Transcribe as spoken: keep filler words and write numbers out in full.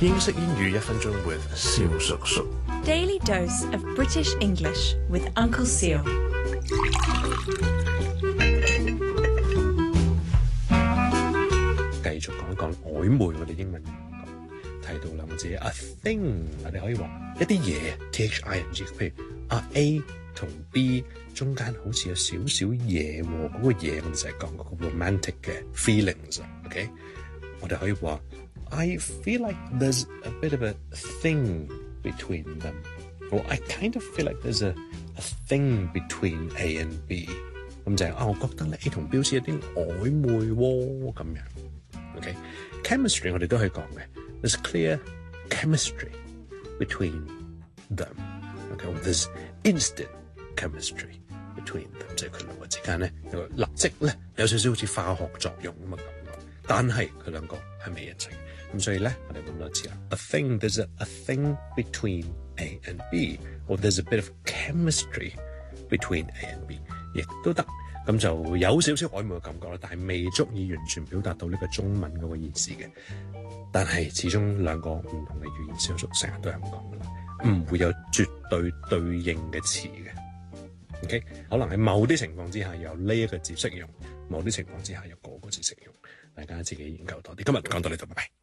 英式英語一分鐘 with 蕭叔叔。 Daily dose of British English with Uncle Seal. 繼續講一講曖昧，我哋英文提到兩個字 a thing， 我哋可以話一啲嘢 T H I N G， 譬如啊 A 同 B 中間好似有少少嘢喎，嗰、那個嘢我哋就係講嗰個 romantic 嘅 feelings，OK？、Okay? 我哋可以話 I feel like there's a bit of a thing between them， or I kind of feel like there's a, a thing between A and B。咁就係、是、啊，我覺得咧 A 同 B 好似有啲曖昧喎咁樣。OK，chemistry、okay? 我哋都可以講嘅 ，there's clear chemistry between them。OK，there's、okay? instant chemistry between them， 即係佢兩個之間咧有立即咧有少少好似化學作用咁嘅感覺，但係佢兩個係未一齊。咁所以咧，我哋咁多次啦 ，a thing there's a, a thing between A and B，or there's a bit of chemistry between A and B， 亦都得。咁就有少少曖昧嘅感覺啦，但係未足以完全表達到呢個中文嗰個意思嘅。但係始終兩個唔同嘅語言，小叔成日都係咁講噶啦，唔會有絕對對應嘅詞嘅。OK， 可能喺某啲情況之下有呢一個字適用，某啲情況之下有嗰個字適用，大家自己研究多啲。今日講到呢度，拜拜。